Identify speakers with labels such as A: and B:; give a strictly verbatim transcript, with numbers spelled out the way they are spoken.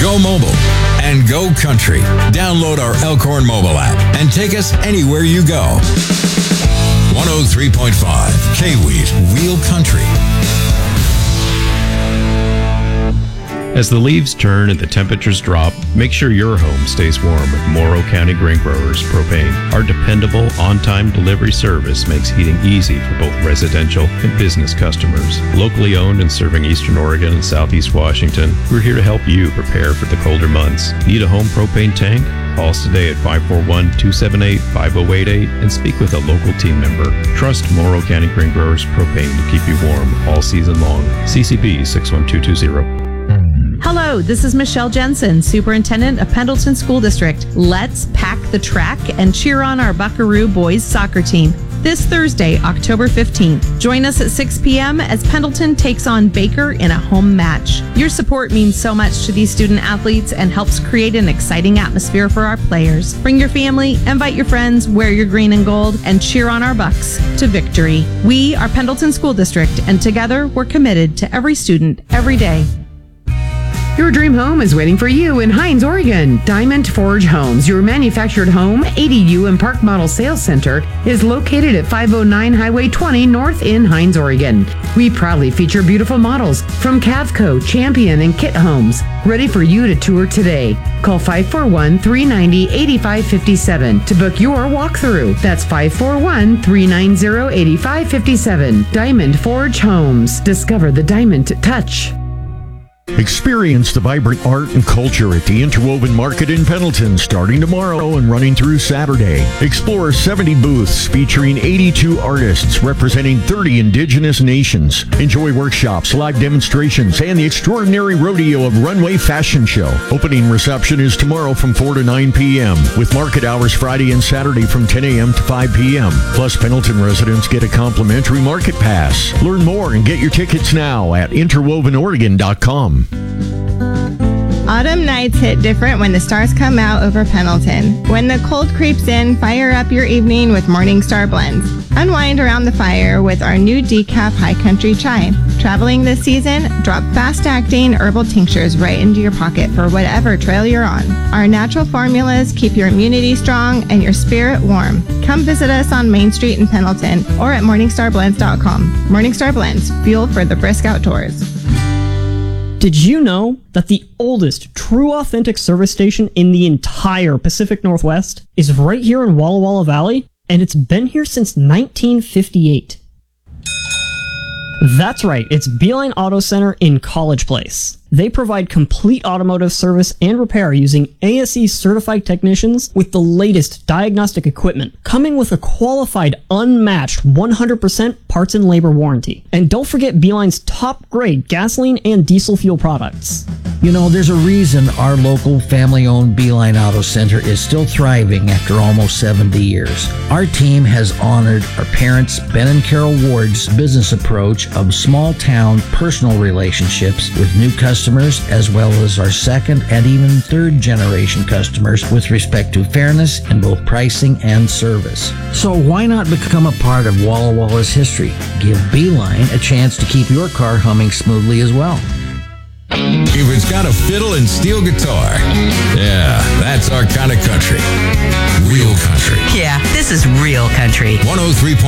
A: go mobile, and go country. Download our Elkhorn mobile app and take us anywhere you go. one oh three point five K-Wheat, Real Country.
B: As the leaves turn and the temperatures drop, make sure your home stays warm with Morrow County Grain Growers Propane. Our dependable, on-time delivery service makes heating easy for both residential and business customers. Locally owned and serving Eastern Oregon and Southeast Washington, we're here to help you prepare for the colder months. Need a home propane tank? Call us today at five four one, two seven eight, five oh eight eight and speak with a local team member. Trust Morrow County Grain Growers Propane to keep you warm all season long. C C B six one two two zero.
C: Hello, this is Michelle Jensen, Superintendent of Pendleton School District. Let's pack the track and cheer on our Buckaroo boys soccer team this Thursday, October fifteenth. Join us at six p.m. as Pendleton takes on Baker in a home match. Your support means so much to these student athletes and helps create an exciting atmosphere for our players. Bring your family, invite your friends, wear your green and gold, and cheer on our Bucks to victory. We are Pendleton School District, and together we're committed to every student, every day.
D: Your dream home is waiting for you in Hines, Oregon. Diamond Forge Homes, your manufactured home, A D U, and Park Model Sales Center, is located at five oh nine Highway twenty North in Hines, Oregon. We proudly feature beautiful models from Cavco, Champion, and Kit Homes, ready for you to tour today. Call five four one, three nine zero, eight five five seven to book your walkthrough. That's five four one, three nine zero, eight five five seven. Diamond Forge Homes. Discover the diamond touch.
E: Experience the vibrant art and culture at the Interwoven Market in Pendleton starting tomorrow and running through Saturday. Explore seventy booths featuring eighty-two artists representing thirty indigenous nations. Enjoy workshops, live demonstrations, and the extraordinary rodeo of Runway Fashion Show. Opening reception is tomorrow from four to nine p.m. with market hours Friday and Saturday from ten a.m. to five p.m. Plus, Pendleton residents get a complimentary market pass. Learn more and get your tickets now at interwoven oregon dot com.
F: Autumn nights hit different when the stars come out over Pendleton. When the cold creeps in, fire up your evening with Morningstar Blends. Unwind around the fire with our new decaf High Country Chai. Traveling this season? Drop fast-acting herbal tinctures right into your pocket for whatever trail you're on. Our natural formulas keep your immunity strong and your spirit warm. Come visit us on Main Street in Pendleton or at morningstar blends dot com. Morningstar Blends, fuel for the brisk outdoors.
G: Did you know that the oldest true authentic service station in the entire Pacific Northwest is right here in Walla Walla Valley? And it's been here since nineteen fifty-eight. That's right, it's Beeline Auto Center in College Place. They provide complete automotive service and repair using A S E certified technicians with the latest diagnostic equipment, coming with a qualified, unmatched one hundred percent parts and labor warranty. And don't forget Beeline's top-grade gasoline and diesel fuel products.
H: You know, there's a reason our local family-owned Beeline Auto Center is still thriving after almost seventy years. Our team has honored our parents, Ben and Carol Ward's business approach of small-town personal relationships with new customers customers as well as our second and even third generation customers with respect to fairness in both pricing and service. So why not become a part of Walla Walla's history? Give Beeline a chance to keep your car humming smoothly as well.
A: If it's got a fiddle and steel guitar, yeah, that's our kind of country. Real country.
I: Yeah, this is real country.
A: one oh three point